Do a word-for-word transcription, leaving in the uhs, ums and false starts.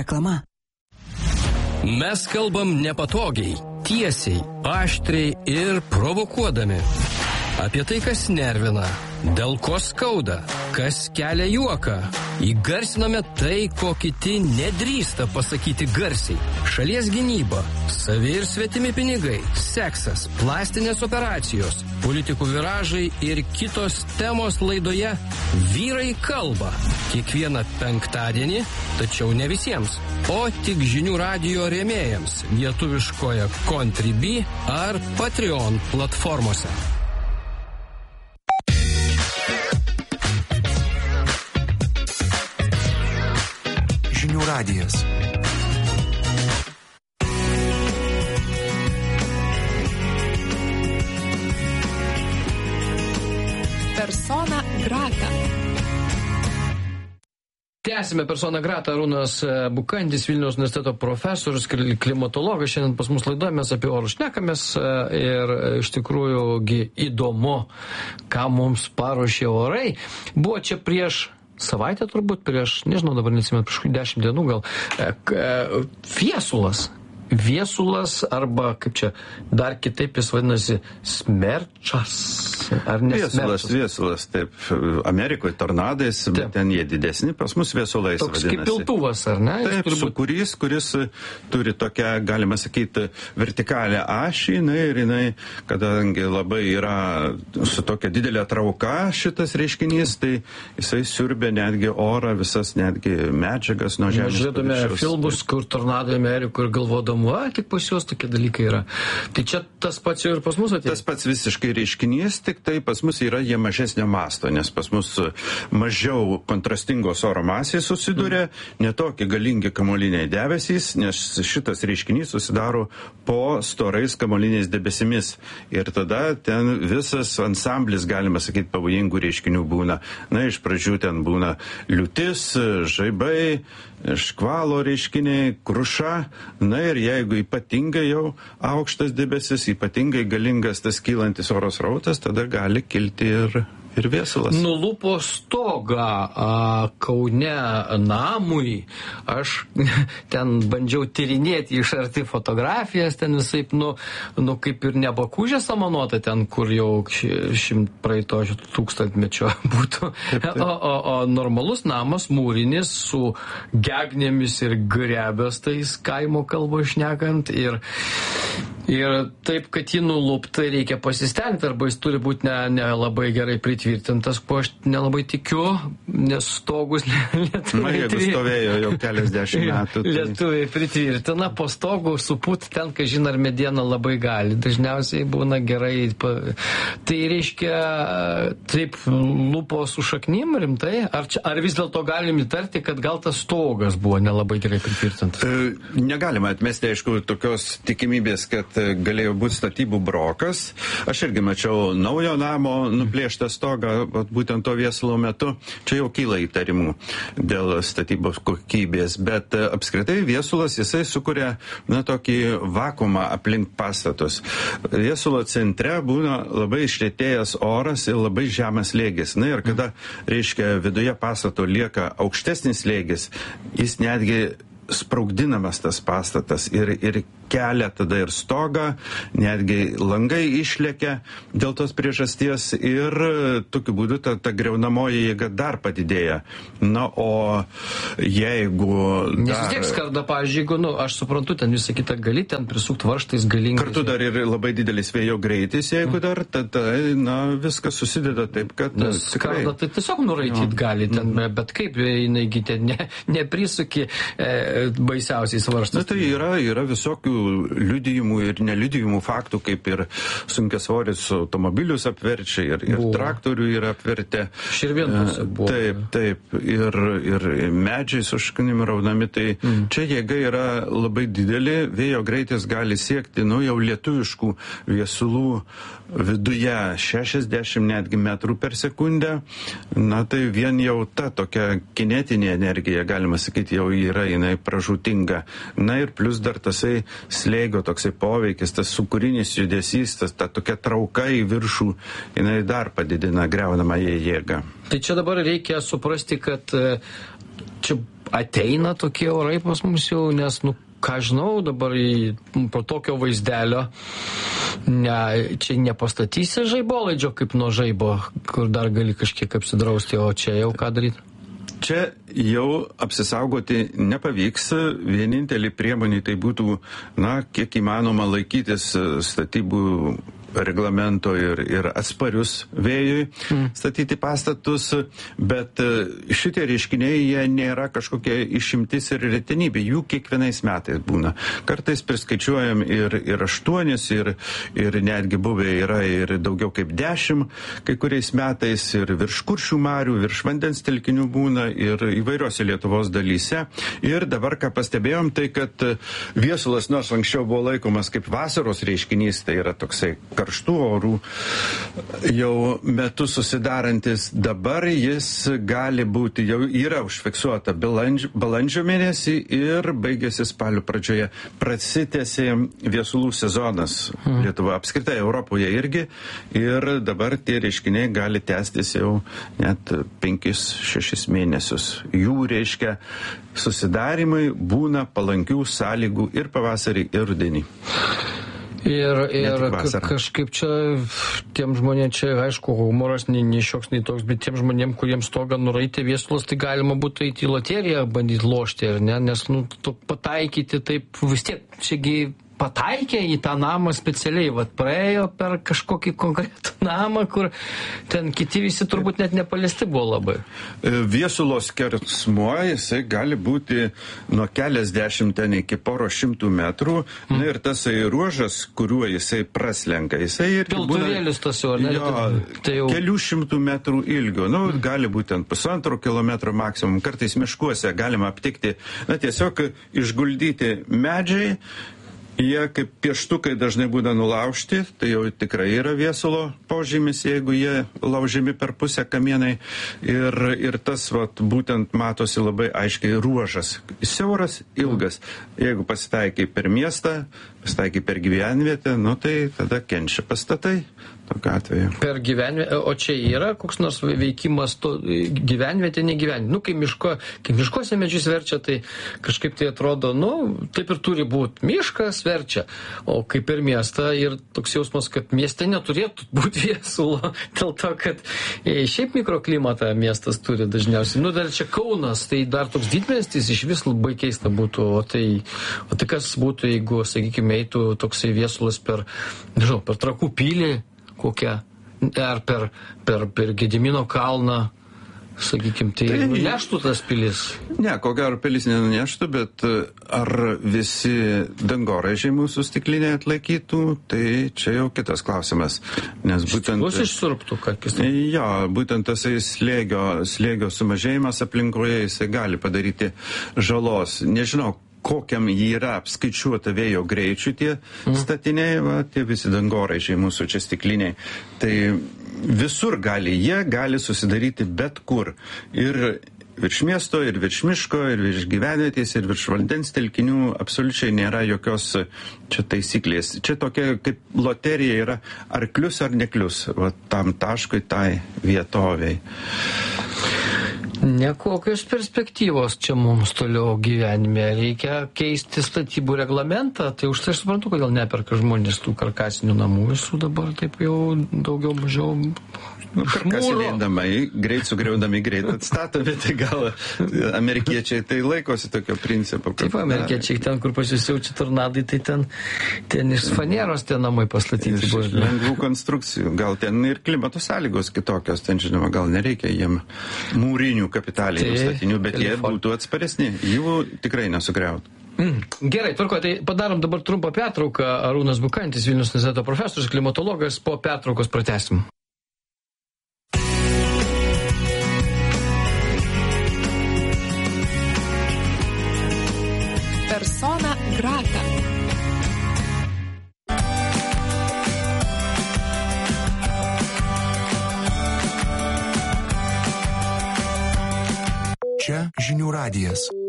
reklama. Mes kalbam nepatogiai, tiesiai, aštriai ir provokuodami. Apie tai, kas nervina, dėl ko skauda, kas kelia juoką. Įgarsiname tai, ko kiti nedrįsta pasakyti garsiai. Šalies gynyba, savi ir svetimi pinigai, seksas, plastinės operacijos, politikų viražai ir kitos temos laidoje Vyrai kalba. Kiekvieną penktadienį, tačiau ne visiems, o tik žinių radijo rėmėjams lietuviškoje Contribui ar Patreon platformose. Žinių radijas. Persona grata. Tęsime Persona grata. Arūnas Bukantis, Vilniaus universiteto profesorius, klimatologas. Šiandien pas mus laidoje mes apie orus šnekamės ir iš tikrųjų įdomu, ką mums paruošė orai. Buvo čia prieš savaitę turbūt, prieš, nežinau, dabar neatsimenu, prieš dešimt dienų gal, viesulas. Viesulas arba, kaip čia, dar kitaip jis vadinasi, smerčas. Ar ne viesulas, smerčas? viesulas, taip. Amerikoje tornadais, bet ten jie didesni, pas mus viesulais Toks vadinasi. kaip piltuvas, ar ne? Jis Taip, turi būt- sūkurys, kuris turi tokią, galima sakyti, vertikalę ašį, na, ir jinai, kadangi labai yra su tokia didelė trauka šitas reiškinys, tai jisai siurbia netgi orą, visas netgi medžiagas nuo Mes žemės. žiūrėtume paviršiaus. filmus, kur tornadai Amerikoje ir galvodom, va, tik pas juos tokie dalykai yra. Tai čia tas pats jau ir pas mus atėjo. Tas pats visiškai reiškinys, tik tai pas mus yra jie mažesnio masto, nes pas mus mažiau kontrastingos oro masės susiduria, netokie galingi kamuoliniai debesys, nes šitas reiškinys susidaro po storais kamuoliniais debesimis. Ir tada ten visas ansamblis, galima sakyti, pavojingų reiškinių būna. Na, iš pradžių ten būna liūtis, žaibai, škvalo reiškiniai, kruša. Na ir jeigu ypatingai jau aukštas debesis, ypatingai galingas tas kylantis oro srautas, tada gali kilti ir, ir viesulas. Nulupo stogą a, Kaune namui. Aš ten bandžiau tyrinėti iš arti fotografijas, ten visaip, nu, nu kaip ir ne Bakūžė samanuota, ten, kur jau ši- šimt praeito tūkstantmečio būtų. O, o, o normalus namas, mūrinis, su gegnėmis ir grebestais, kaimo kalbo šnekant. Ir, ir taip, kad jį nuluptai, reikia pasistengti, arba jis turi būti ne, ne labai gerai pritvirtintas, ko aš nelabai tikiu, nes stogus lietuviai. Na, jeigu tvi- stovėjo jau keliasdešimt metų. Tai... Lietuviai pritvirtina, po stogu supūt ten, kai žin, ar mediena labai gali. Dažniausiai būna gerai. pa- Tai reiškia, taip lupo su šaknim rimtai? Ar, čia, ar vis dėlto galim įtarti, kad gal tas stogas buvo nelabai gerai pritvirtintas? E, Negalima atmesti, aišku, tokios tikimybės, kad e, galėjo būti statybų brokas. Aš irgi mačiau naujo namo nuplėštą stogą, vat būtent to viesulo metu. Čia jau kyla įtarimų dėl statybos kokybės, bet e, apskritai viesulas jisai sukuria, na, tokį vakumą aplink pastatus. Viesulo centre būna labai išretėjęs oras ir labai žemas slėgis. Na ir kada, reiškia, viduje pastato lieka aukštesnis slėgis, jis netgi spraugdinamas tas pastatas ir, ir kelia tada ir stogą, netgi langai išlekia dėl tos priežasties ir tokiu būdu ta, ta griaunamoji jėga dar padidėja. Na, o jeigu... Nes dar... vis tiek skarda, pavyzdžiui, jeigu, nu, aš suprantu, ten visą kitą gali, ten prisukti varžtais galingai. Kartu dar ir labai didelis vėjo greitis, jeigu dar, tada, na, viskas susideda taip, kad... Nes tikrai... skarda tai tiesiog nuraityt gali ten, bet kaip jiнаigi ten ne, neprisuki e, baisiausiais Na, varžtais. tai yra, yra visokių liudijimų ir neliudijimų faktų, kaip ir sunkiasvoris automobilius apverčia ir, ir Buvo. traktorių yra apvertę. Širvintose buvo. Taip, taip. Ir, ir medžiai su šaknim raunami. Tai mm. čia jėga yra labai didelė. Vėjo greitis gali siekti, nu, jau lietuviškų viesulų viduje šešiasdešimt netgi metrų per sekundę. Na, tai vien jau ta tokia kinetinė energija, galima sakyti, jau yra jinai pražūtinga. Na ir plus dar tasai slėgio toksai poveikis, tas sukūrinis judesys, tas ta tokia trauka į viršų, jinai dar padidina griaunamąją jėgą. Tai čia dabar reikia suprasti, kad e, čia ateina tokie orai pas mus jau, nes, nu, ką žinau, dabar į, po tokio vaizdelio ne, čia nepastatysi žaibolaidžio kaip nuo žaibo, kur dar gali kažkiek apsidrausti, o čia jau ką daryti? Čia jau apsisaugoti nepavyks. Vienintelį priemonį tai būtų, na, kiek įmanoma laikytis statybų reglamento ir, ir atsparius vėjui mm. statyti pastatus, bet šitie reiškiniai, jie nėra kažkokia išimtis ir retenybė, jų kiekvienais metais būna. Kartais priskaičiuojam ir, ir aštuonis, ir, ir netgi buvę yra ir daugiau kaip dešimt, kai kuriais metais ir virš Kuršių marių, virš vandens telkinių būna ir įvairiose Lietuvos dalyse. Ir dabar, ką pastebėjom, tai kad viesulas, nors anksčiau buvo laikomas kaip vasaros reiškinys, tai yra toksai karštų orų jau metu susidarantis, dabar jis gali būti, jau yra užfiksuota balandžio, balandžio mėnesį ir baigėsi spalio pradžioje. Prasitęsė viesulų sezonas hmm. Lietuva, apskritai Europoje irgi, ir dabar tie reiškiniai gali tęstis jau net penkis šešis mėnesius. Jų, reiškia, susidarimai būna palankių sąlygų ir pavasarį, ir rudenį. Ir, ir kažkaip čia tiem žmonėm, čia aišku, humoras nei, nei šioks, nei toks, bet tiem žmonėm, kuriems stogą nuraitė viesulas, tai galima būtų eiti į loteriją, bandyti lošti, ar ne? Nes, nu, pataikyti taip vis tiek, čiagi pataikė į tą namą specialiai, vat praėjo per kažkokį konkretų namą, kur ten kiti visi turbūt net nepaliesti buvo labai. Viesulos skersmuo, jisai gali būti nuo keliasdešimt ten iki poro šimtų metrų, mm. na ir tasai ruožas, kuriuo jisai praslenka, jisai ir piltuvėlis tas jau, ar ne? Jo, tai jau kelių šimtų metrų ilgio, nu, mm. gali būti ant pusantro kilometro maksimum, kartais miškuose galima aptikti, na, tiesiog išguldyti medžiai. Jie kaip pieštukai dažnai būna nulaužti, tai jau tikrai yra viesulo požymis, jeigu jie laužiami per pusę kamienai. Ir, ir tas vat, būtent matosi labai aiškiai ruožas. Siauras, ilgas. Jeigu pasitaikai per miestą, pasitaikai per gyvenvietę, nu tai tada kenčia pastatai. Tokiu atveju. Per gyvenvietę, o čia yra koks nors veikimas to gyvenvietė, negyvenvietė. Nu, kai, miško, kai miškuose medžius verčia, tai kažkaip tai atrodo, nu, taip ir turi būti. Miškas verčia. O kaip per miestą ir toks jausmas, kad mieste neturėtų būti viesulo, dėl to, kad e, šiaip mikroklimatą miestas turi dažniausiai. Nu, dar čia Kaunas, tai dar toks didmiestis iš vis labai keista būtų. O tai, o tai kas būtų, jeigu, sakykime, eitų toksai viesulas per, nežinau, per Trakų pilį, kokią, ar per, per, per Gedimino kalną, sakykime, tai, tai nuneštų tas pilis? Ne, ko gero pilis nenuneštų, bet ar visi dangoraižiai mūsų stiklinė atlaikytų, tai čia jau kitas klausimas. Nes būtent... Stiklus išsiurbtų, ką kis? Jo, būtent tasai slėgio, slėgio sumažėjimas aplinkoje, jisai gali padaryti žalos. Nežinau, kokiam jį yra apskaičiuota vėjo greičių tie mm. statiniai, va, tie visi dangoraižiai mūsų čia stikliniai. Tai visur gali, jie gali susidaryti bet kur. Ir virš miesto, ir virš miško, ir virš gyvenvietės, ir virš vandens telkinių absoliučiai nėra jokios čia taisyklės. Čia tokia kaip loterija yra, ar klius ar neklius, va, tam taškui, tai vietoviai. Nekokios perspektyvos čia mums toliau gyvenime. Reikia keisti statybų reglamentą. Tai už tai aš suprantu, kodėl neperka žmonės tų karkasinių namų visų dabar taip jau daugiau mažiau. Nu, karkasiniai namai, greit sugriaudami, greit atstatomi, tai gal amerikiečiai tai laikosi tokio principo. Kad, taip, amerikiečiai ten, kur pasisiaučia tornadai, tai ten, ten iš fanieros tie namai pastatyti. Iš lengvų konstrukcijų. Gal ten ir klimato sąlygos kitokios, ten žinoma, gal nereikia jiem mūrinių kapitalinių tai, statinių, bet jie būtų atsparesni, jų tikrai nesugriautų. Mm. Gerai, tvarko, tai padarom dabar trumpą pertrauką. Arūnas Bukantis, Vilniaus universiteto profesorius, klimatologas, po pertraukos pratęsim. Persona grata. Čia žinių radijas.